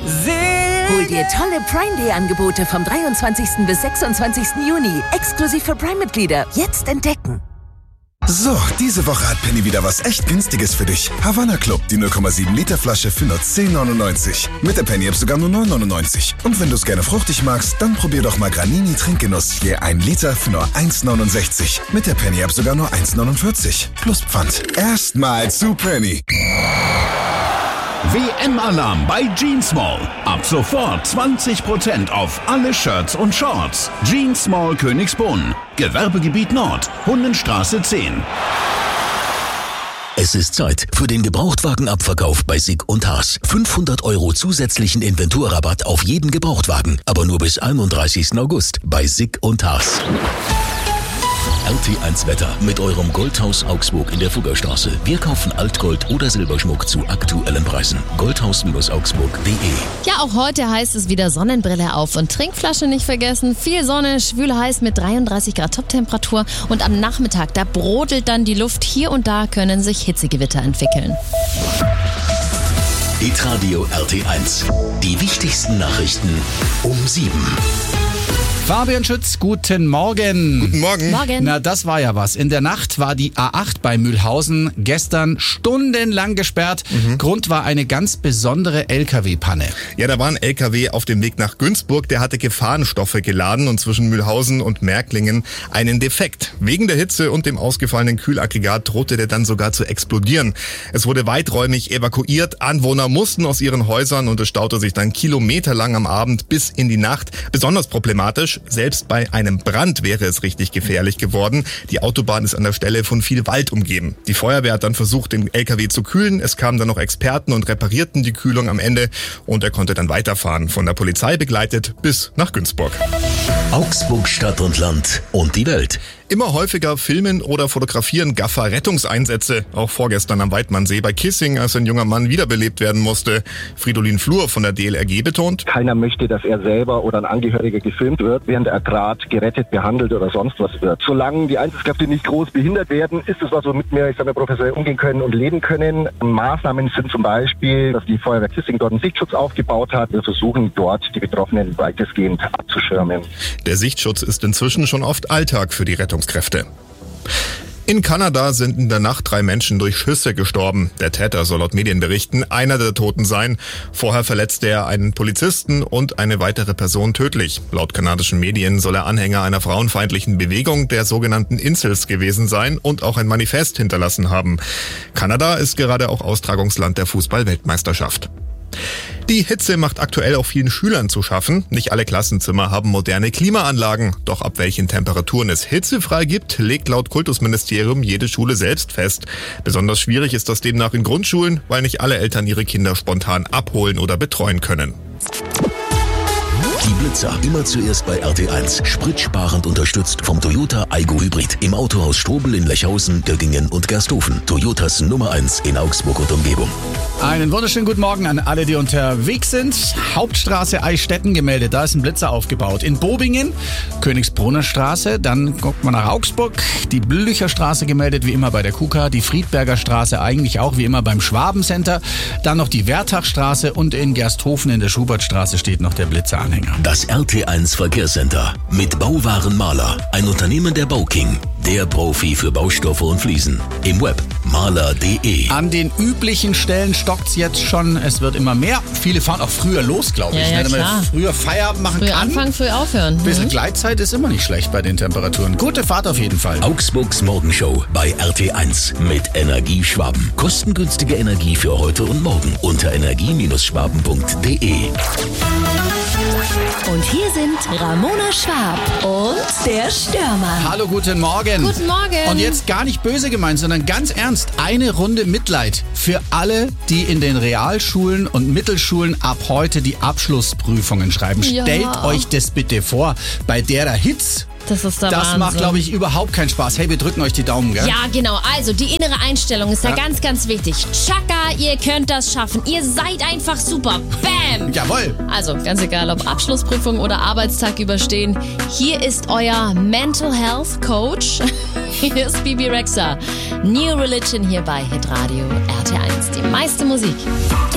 Hol dir tolle Prime Day Angebote vom 23. bis 26. Juni. Exklusiv für Prime-Mitglieder. Jetzt entdecken. So, diese Woche hat Penny wieder was echt Günstiges für dich. Havanna Club, die 0,7 Liter Flasche für nur 10,99. Mit der Penny-App sogar nur 9,99. Und wenn du es gerne fruchtig magst, dann probier doch mal Granini Trinkgenuss. Je 1 Liter für nur 1,69. Mit der Penny-App sogar nur 1,49. Plus Pfand. Erstmal zu Penny. WM-Alarm bei Jeans Mall. Ab sofort 20% auf alle Shirts und Shorts. Jeans Mall Königsbrunn. Gewerbegebiet Nord. Hundenstraße 10. Es ist Zeit für den Gebrauchtwagenabverkauf bei Sick und Haas. 500 € zusätzlichen Inventurrabatt auf jeden Gebrauchtwagen. Aber nur bis 31. August bei Sick und Haas. RT1 Wetter mit eurem Goldhaus Augsburg in der Fuggerstraße. Wir kaufen Altgold oder Silberschmuck zu aktuellen Preisen. Goldhaus-augsburg.de. Ja, auch heute heißt es wieder Sonnenbrille auf und Trinkflasche nicht vergessen. Viel Sonne, schwül heiß mit 33 Grad Toptemperatur und am Nachmittag, da brodelt dann die Luft. Hier und da können sich Hitzegewitter entwickeln. Hitradio RT1. Die wichtigsten Nachrichten um 7. Fabian Schütz, guten Morgen. Guten Morgen. Morgen. Na, das war ja was. In der Nacht war die A8 bei Mühlhausen gestern stundenlang gesperrt. Grund war eine ganz besondere LKW-Panne. Ja, da war ein LKW auf dem Weg nach Günzburg, der hatte Gefahrenstoffe geladen und zwischen Mühlhausen und Märklingen einen Defekt. Wegen der Hitze und dem ausgefallenen Kühlaggregat drohte der dann sogar zu explodieren. Es wurde weiträumig evakuiert, Anwohner mussten aus ihren Häusern und es staute sich dann kilometerlang am Abend bis in die Nacht. Besonders problematisch, selbst bei einem Brand wäre es richtig gefährlich geworden. Die Autobahn ist an der Stelle von viel Wald umgeben. Die Feuerwehr hat dann versucht, den LKW zu kühlen. Es kamen dann noch Experten und reparierten die Kühlung am Ende und er konnte dann weiterfahren. Von der Polizei begleitet bis nach Günzburg. Augsburg, Stadt und Land und die Welt. Immer häufiger filmen oder fotografieren Gaffer Rettungseinsätze. Auch vorgestern am Weidmannsee bei Kissing, als ein junger Mann wiederbelebt werden musste. Fridolin Flur von der DLRG betont: Keiner möchte, dass er selber oder ein Angehöriger gefilmt wird, während er gerade gerettet, behandelt oder sonst was wird. Solange die Einsatzkräfte nicht groß behindert werden, ist es was, womit wir, professionell umgehen können und leben können. Maßnahmen sind zum Beispiel, dass die Feuerwehr Kissing dort einen Sichtschutz aufgebaut hat. Wir versuchen dort die Betroffenen weitestgehend abzuschirmen. Der Sichtschutz ist inzwischen schon oft Alltag für die Rettungskräfte. In Kanada sind in der Nacht 3 Menschen durch Schüsse gestorben. Der Täter soll laut Medienberichten einer der Toten sein. Vorher verletzte er einen Polizisten und eine weitere Person tödlich. Laut kanadischen Medien soll er Anhänger einer frauenfeindlichen Bewegung, der sogenannten Incels, gewesen sein und auch ein Manifest hinterlassen haben. Kanada ist gerade auch Austragungsland der Fußball-Weltmeisterschaft. Die Hitze macht aktuell auch vielen Schülern zu schaffen. Nicht alle Klassenzimmer haben moderne Klimaanlagen. Doch ab welchen Temperaturen es hitzefrei gibt, legt laut Kultusministerium jede Schule selbst fest. Besonders schwierig ist das demnach in Grundschulen, weil nicht alle Eltern ihre Kinder spontan abholen oder betreuen können. Die Blitzer. Immer zuerst bei RT1. Spritsparend unterstützt vom Toyota Aygo Hybrid. Im Autohaus Strobel in Lechhausen, Göggingen und Gersthofen. Toyotas Nummer 1 in Augsburg und Umgebung. Einen wunderschönen guten Morgen an alle, die unterwegs sind. Hauptstraße Eichstätten gemeldet, da ist ein Blitzer aufgebaut. In Bobingen, Königsbrunner Straße, dann guckt man nach Augsburg. Die Blücher Straße gemeldet, wie immer bei der KUKA. Die Friedberger Straße eigentlich auch wie immer beim Schwabencenter. Dann noch die Wertachstraße und in Gersthofen in der Schubertstraße steht noch der Blitzeranhänger. Das RT1 Verkehrscenter mit Bauwaren Maler. Ein Unternehmen der Bauking. Der Profi für Baustoffe und Fliesen. Im Web maler.de. An den üblichen Stellen stockt's jetzt schon. Es wird immer mehr. Viele fahren auch früher los, glaube ich. Ja, Wenn man klar. früher Feierabend machen Früh kann. anfangen, früh aufhören. Ein bisschen Gleitzeit ist immer nicht schlecht bei den Temperaturen. Gute Fahrt auf jeden Fall. Augsburgs Morgenshow bei RT1 mit Energie Schwaben. Kostengünstige Energie für heute und morgen unter energie-schwaben.de. Und hier sind Ramona Schwab und der Stürmer. Hallo, guten Morgen. Guten Morgen. Und jetzt gar nicht böse gemeint, sondern ganz ernst. Eine Runde Mitleid für alle, die in den Realschulen und Mittelschulen ab heute die Abschlussprüfungen schreiben. Ja. Stellt euch das bitte vor, bei der Hitze. Das ist der Das Wahnsinn. macht, glaube ich, überhaupt keinen Spaß. Hey, wir drücken euch die Daumen, gell? Ja, genau. Also, die innere Einstellung ist da ganz, ganz wichtig. Chaka, ihr könnt das schaffen. Ihr seid einfach super. Bam! Jawohl. Also, ganz egal, ob Abschlussprüfung oder Arbeitstag überstehen. Hier ist euer Mental Health Coach. Hier ist Bibi Rexha. New Religion hier bei Hitradio RT1. Die meiste Musik.